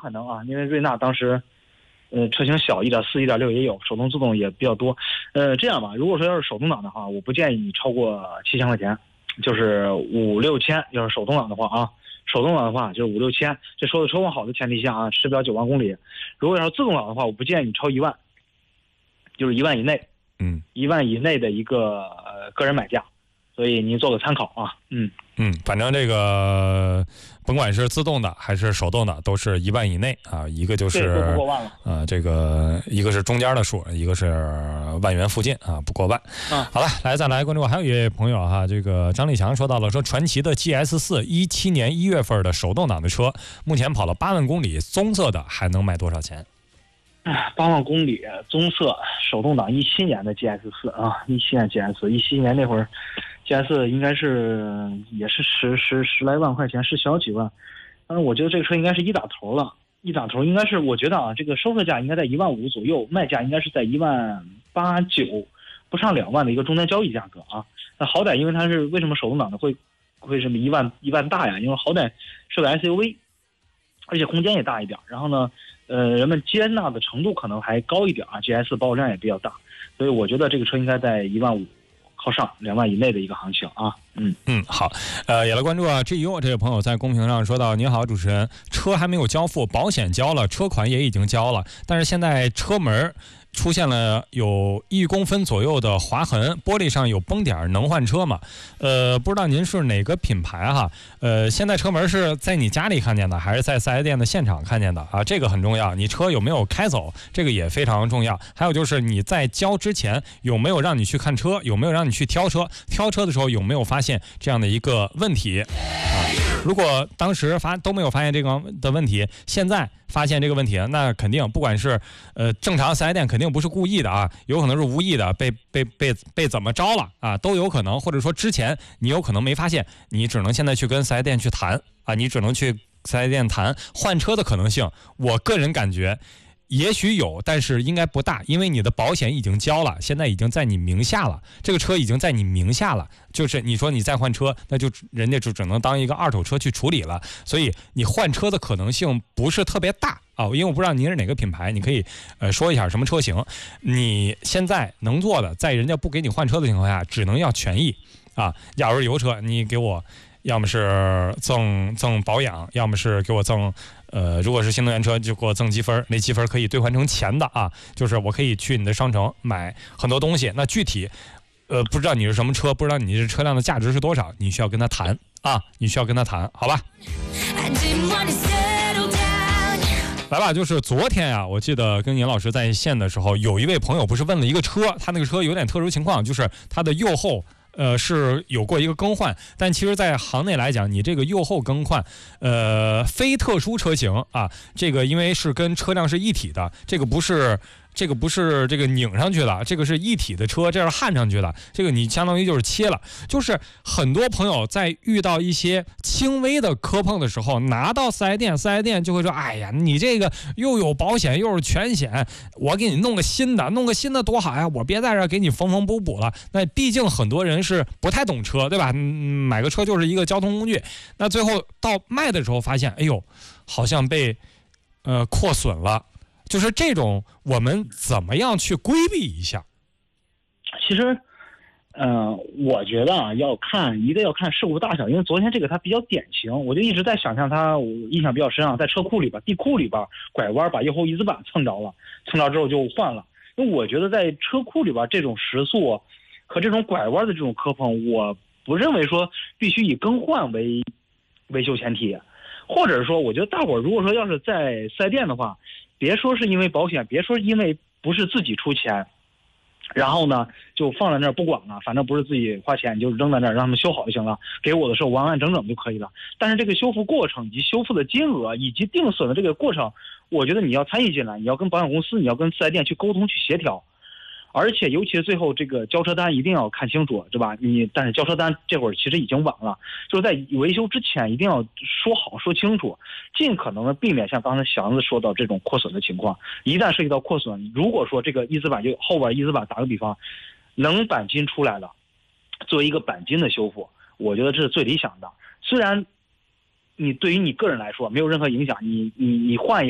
可能啊，因为瑞纳当时车型小1.4、1.6也有，手动自动也比较多。这样吧，如果说要是手动挡的话，我不建议你超过7000块钱，就是5、6千。要是手动挡的话啊，手动挡的话就是5、6千。这说的车况好的前提下啊，持不了9万公里。如果要是自动挡的话，我不建议你超1万，就是1万以内，1万以内的一个个人买价。所以您做个参考啊。 反正这个甭管是自动的还是手动的，都是1万以内啊。一个就是不过万了这个一个是中间的数，一个是万元附近啊，不过万。好了，再来关注还有一位朋友哈，这个张立强说到了，说传祺的 GS4 17年1月份的手动挡的车，目前跑了8万公里，棕色的还能卖多少钱 ？8万公里，棕色，手动挡，17年的 GS4 啊，17年 GS4，17年那会儿 GS 应该是也是十来万块钱，是小几万。但是我觉得这个车应该是一打头了，一打头应该是，我觉得啊，这个收车价应该在1万5左右，卖价应该是在1万8、9，不上2万的一个中间交易价格啊。那好歹因为它是为什么手动挡的会什么1万大呀？因为好歹是个 SUV， 而且空间也大一点。然后呢，人们接纳的程度可能还高一点啊 ，GS 保有量也比较大，所以我觉得这个车应该在1万5。靠上2万以内的一个行情啊。 好，也来关注啊。GU 这位朋友在公屏上说到：您好，主持人，车还没有交付，保险交了，车款也已经交了，但是现在车门出现了有1公分左右的划痕，玻璃上有崩点，能换车吗？不知道您是哪个品牌哈？现在车门是在你家里看见的，还是在四 S 店的现场看见的啊？这个很重要。你车有没有开走，这个也非常重要。还有就是你在交之前有没有让你去看车，有没有让你去挑车？挑车的时候有没有发现这样的一个问题啊？如果当时都没有发现这个的问题，现在发现这个问题，那肯定不管是正常4S店肯定不是故意的啊，有可能是无意的，被怎么着了啊，都有可能，或者说之前你有可能没发现，你只能现在去跟4S店去谈啊，你只能去4S店谈换车的可能性。我个人感觉也许有，但是应该不大，因为你的保险已经交了，现在已经在你名下了，这个车已经在你名下了，就是你说你再换车，那就人家就只能当一个2手车去处理了，所以你换车的可能性不是特别大啊。因为我不知道您是哪个品牌，你可以说一下什么车型。你现在能做的，在人家不给你换车的情况下，只能要权益啊。要是油车，你给我要么是赠保养，要么是给我赠如果是新能源车就给我赠积分，那积分可以兑换成钱的啊，就是我可以去你的商城买很多东西。那具体不知道你是什么车，不知道你这车辆的价值是多少，你需要跟他谈啊，你需要跟他谈，好吧？来吧，就是昨天啊，我记得跟严老师在线的时候，有一位朋友不是问了一个车，他那个车有点特殊情况，就是他的右后是有过一个更换，但其实在行内来讲，你这个右后更换非特殊车型啊，这个因为是跟车辆是一体的，这个不是这个拧上去了，这个是一体的车，这是焊上去的，这个你相当于就是切了。就是很多朋友在遇到一些轻微的磕碰的时候，拿到4S店就会说，哎呀，你这个又有保险又是全险，我给你弄个新的多好呀，我别在这给你缝补了。那毕竟很多人是不太懂车，对吧？买个车就是一个交通工具，那最后到卖的时候发现，哎呦，好像被扩损了。就是这种，我们怎么样去规避一下？ 其实，我觉得啊，要看事故大小，因为昨天这个它比较典型，我就一直在想象它，我印象比较深啊，在车库里边、地库里边拐弯把右后翼子板蹭着了，蹭着之后就换了。因为我觉得在车库里边这种时速和这种拐弯的这种磕碰，我不认为说必须以更换为维修前提，或者说，我觉得大伙儿如果说要是在4S店的话，别说是因为保险，别说因为不是自己出钱，然后呢就放在那儿不管了，反正不是自己花钱，你就扔在那儿让他们修好就行了，给我的时候完完整整就可以了。但是这个修复过程以及修复的金额以及定损的这个过程，我觉得你要参与进来，你要跟保险公司，你要跟4S店去沟通去协调。而且尤其是最后这个交车单一定要看清楚，对吧？但是交车单这会儿其实已经晚了，就是在维修之前一定要说好说清楚，尽可能的避免像刚才小杨子说到这种扩损的情况。一旦涉及到扩损，如果说这个翼子板就后边翼子板打个比方，能钣金出来了，作为一个钣金的修复，我觉得这是最理想的。虽然你对于你个人来说没有任何影响，你换一